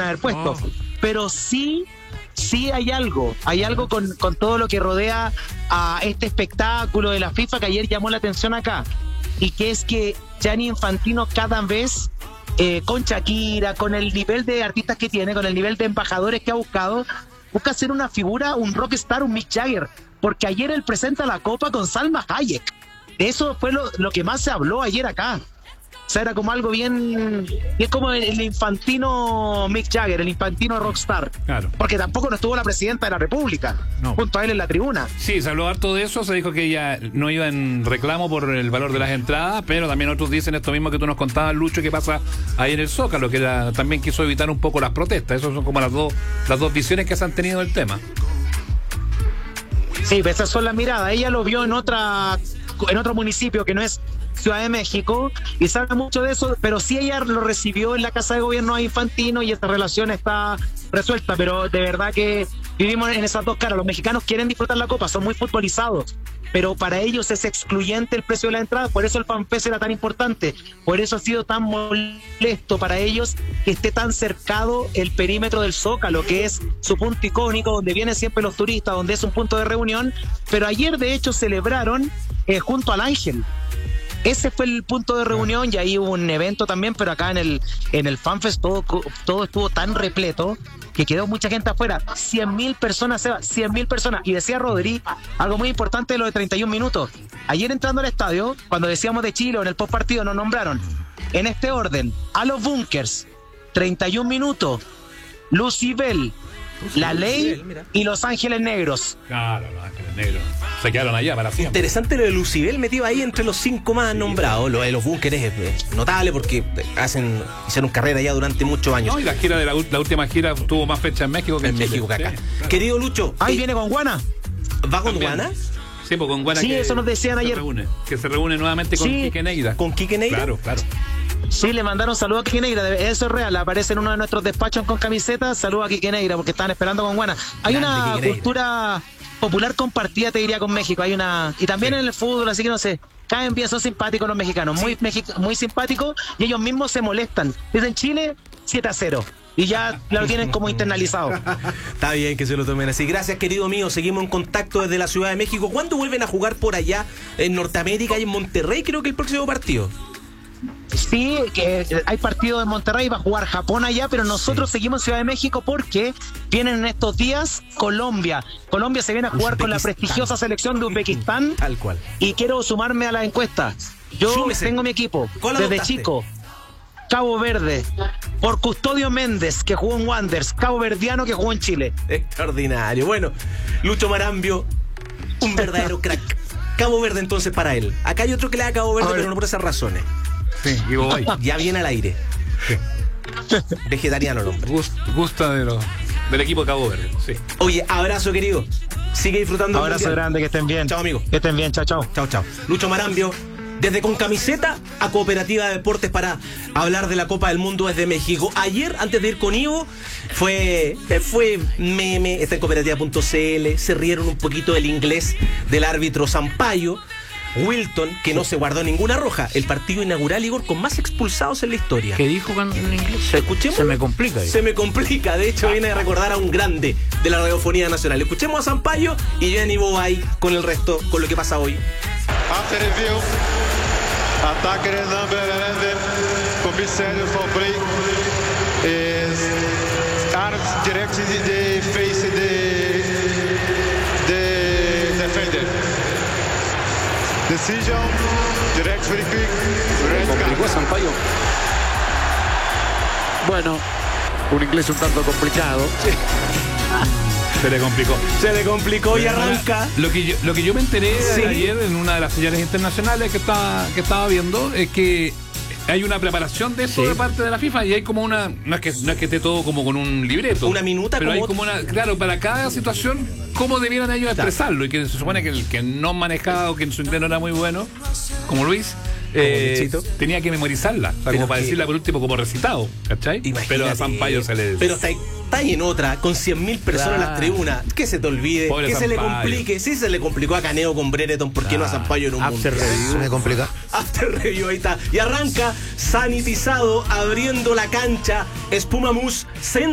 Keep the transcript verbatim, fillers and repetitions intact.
haber puesto. Oh. Pero sí, sí hay algo, hay algo con, con todo lo que rodea a este espectáculo de la FIFA que ayer llamó la atención acá, y que es que Gianni Infantino cada vez, eh, con Shakira, con el nivel de artistas que tiene, con el nivel de embajadores que ha buscado, busca ser una figura, un rockstar, un Mick Jagger, porque ayer él presenta la copa con Salma Hayek. Eso fue lo, lo que más se habló ayer acá. O sea, era como algo bien, bien como el, el infantino Mick Jagger, el infantino rockstar. Claro. Porque tampoco no estuvo la presidenta de la República, no. junto a él en la tribuna. Sí, se habló harto de eso, se dijo que ella no iba en reclamo por el valor de las entradas, pero también otros dicen esto mismo que tú nos contabas, Lucho, que pasa ahí en el Zócalo, que era, también quiso evitar un poco las protestas. Esas son como las dos, las dos visiones que se han tenido del tema. Sí, esas son las miradas. Ella lo vio en otra, en otro municipio que no es Ciudad de México, y sabe mucho de eso, pero sí ella lo recibió en la Casa de Gobierno a Infantino y esta relación está resuelta. Pero de verdad que vivimos en esas dos caras. Los mexicanos quieren disfrutar la copa, son muy futbolizados, pero para ellos es excluyente el precio de la entrada. Por eso el FanFest era tan importante, por eso ha sido tan molesto para ellos que esté tan cercado el perímetro del Zócalo, que es su punto icónico, donde vienen siempre los turistas, donde es un punto de reunión. Pero ayer de hecho celebraron eh, junto al Ángel. Ese fue el punto de reunión, y ahí hubo un evento también, pero acá en el en el FanFest todo, todo estuvo tan repleto que quedó mucha gente afuera. cien mil personas, Seba, cien mil personas. Y decía Rodri algo muy importante de lo de treinta y un minutos. Ayer entrando al estadio, cuando decíamos de Chile o en el post partido, nos nombraron en este orden a los Bunkers, treinta y un minutos, Lucibel, La Ley y Los Ángeles Negros. Claro, Los Ángeles Negros se quedaron allá para siempre. Interesante lo de Lucibel, metido ahí entre los cinco más nombrados. Lo de los Bunkers es notable porque hacen hicieron carrera ya durante muchos años. No, y la gira de la, la última gira tuvo más fecha en México que en, en Chile. México que acá. Sí, claro. Querido Lucho, Ahí eh, viene con Guana. ¿va con También. Guana? Sí, pues con Guana. Sí, que eso nos decían se ayer. Reúne, que se reúne nuevamente con Sí. Quique Neira. ¿Con Quique Neira? Claro, claro. Sí, le mandaron saludos a Quique Neira, eso es real, aparece en uno de nuestros despachos con camisetas, saludos a Quique Neira, porque estaban esperando con Guana. Hay Grande una Quique Neira. cultura popular compartida, te diría, con México, hay una, y también Sí. en el fútbol, así que no sé, caen bien, son simpáticos los mexicanos, muy, mexi- muy simpáticos, y ellos mismos se molestan. Dicen Chile, siete a cero, y ya lo tienen como internalizado. Está bien que se lo tomen así. Gracias, querido mío. Seguimos en contacto desde la Ciudad de México. ¿Cuándo vuelven a jugar por allá en Norteamérica y en Monterrey? Creo que el próximo partido. Sí, que hay partido en Monterrey, va a jugar Japón allá, pero nosotros sí. seguimos en Ciudad de México porque vienen en estos días Colombia. Colombia se viene a jugar con la prestigiosa selección de Uzbekistán. Tal cual. Y quiero sumarme a la encuesta. Yo Súmese. tengo mi equipo ¿Cuál desde adoptaste? chico. Cabo Verde, por Custodio Méndez, que jugó en Wanderers, Cabo Verdiano, que jugó en Chile. Extraordinario. Bueno, Lucho Marambio, un verdadero crack. Cabo Verde entonces para él. Acá hay otro que le da a Cabo Verde, pero no por esas razones. Sí, y voy. Ya viene al aire. Sí. Vegetariano el hombre. Gust, gusta de los, del equipo de Cabo Verde, sí. Oye, abrazo, querido. Sigue disfrutando. del Abrazo mundial. grande, que estén bien. Chao, amigo. Que estén bien, chao, chao. Chao, chao. Lucho Marambio, desde Con Camiseta a Cooperativa de Deportes para hablar de la Copa del Mundo desde México. Ayer, antes de ir con Ivo, fue, fue meme, está en cooperativa punto c l, se rieron un poquito del inglés del árbitro Sampaio. Wilton, que no se guardó ninguna roja, el partido inaugural, Igor, con más expulsados en la historia. ¿Qué dijo cuando en inglés? Escuchemos. Se me complica. Dijo. Se me complica, de hecho viene a recordar a un grande de la radiofonía nacional. Escuchemos a Sampaio y ya Ivo va ahí con el resto, con lo que pasa hoy. After review, attacker number eleven, Comissário Fabri, is arms direct in the face the the defender. Decision, direct free kick, red ¿Complicó card. Sampaio? Bueno, un inglés un tanto complicado. Se le complicó. Se le complicó y arranca. Lo que yo, lo que yo me enteré Sí. ayer en una de las señales internacionales que estaba, que estaba viendo es que hay una preparación de esto Sí. de parte de la FIFA y hay como una, no es que no es que esté todo como con un libreto, Una minuta pero como hay como una, claro, para cada situación cómo debieran ellos expresarlo, y que se supone que el que no manejaba o que en su inglés no era muy bueno, como Luis, eh, Luisito. tenía que memorizarla, o sea, Pero como para que- decirla por último como recitado, ¿cachai? Imagínate. Pero a Sampaio se le... Pero está, está ahí en otra, con cien mil personas en las Claro. tribunas. Que se te olvide, Pobre que se le Sampaio. complique. Sí, se le complicó a Caneo con Brereton, ¿por qué no a Sampaio en un After mundial? review. Me complica. After review, ahí está. Y arranca sanitizado, abriendo la cancha, espuma mousse,